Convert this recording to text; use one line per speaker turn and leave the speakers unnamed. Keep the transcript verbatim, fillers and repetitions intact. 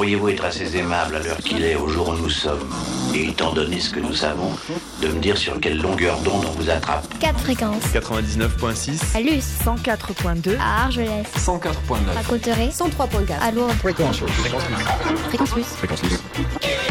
pourriez-vous être assez aimable à l'heure qu'il est, au jour où nous sommes, et étant donné ce que nous savons, de me dire sur quelle longueur d'onde on vous attrape?
Quatre fréquences.
quatre-vingt-dix-neuf virgule six.
À Luce.
cent quatre virgule deux.
À Argelès.
cent quatre virgule neuf.
À Cauterets.
cent trois virgule quatre.
À Lourdes.
Fréquence. Fréquence plus.
Fréquence Plus.
Fréquence plus.